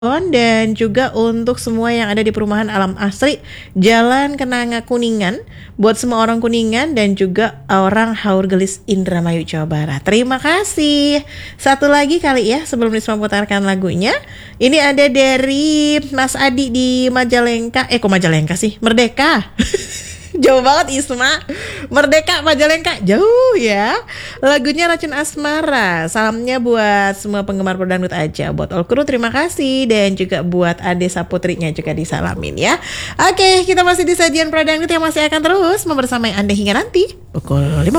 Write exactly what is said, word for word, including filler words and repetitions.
dan juga untuk semua yang ada di perumahan Alam Asri Jalan Kenanga Kuningan, buat semua orang Kuningan dan juga orang Haur Gelis Indramayu Jawa Barat. Terima kasih. Satu lagi kali ya sebelum Risma putarkan lagunya. Ini ada dari Mas Adi di Majalengka. Eh kok Majalengka sih? Merdeka. Jauh banget Isma. Merdeka Majalengka jauh ya. Lagunya Racun Asmara. Salamnya buat semua penggemar perdangdut aja. Buat all crew terima kasih. Dan juga buat Ade Saputrinya juga disalamin ya. Oke, kita masih di sajian perdangdut yang masih akan terus membersamai Anda hingga nanti pukul lima belas.